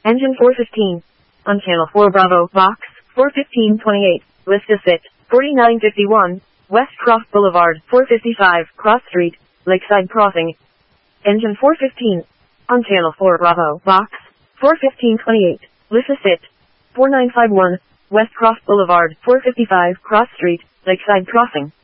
Engine 415. On Channel 4 Bravo, Box 41528. List to sit. 4951. West Cross Boulevard, 455, Cross Street, Lakeside Crossing. Engine 415. On Channel 4 Bravo, Box 41528. List to sit. 4951. West Cross Boulevard, 455, Cross Street, Lakeside Crossing.